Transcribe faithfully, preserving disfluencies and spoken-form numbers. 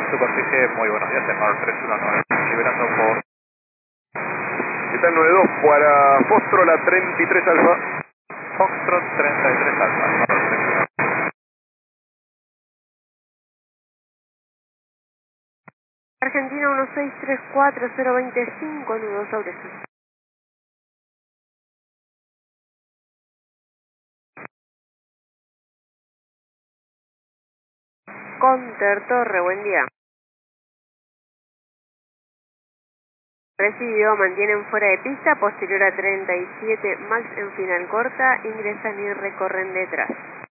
Superficie, muy buenos días, Emar tres uno nueve, liberando por... ¿Qué tal? noventa y dos para Foxtrot treinta y tres Alfa. Foxtrot treinta y tres Alfa, Emar tres uno nueve. Argentina uno seis tres cuatro cero veinticinco, nudo sobre sur. Conter Torre, buen día. Recibido, mantienen fuera de pista, posterior a treinta y siete, Max en final corta, ingresan y recorren detrás.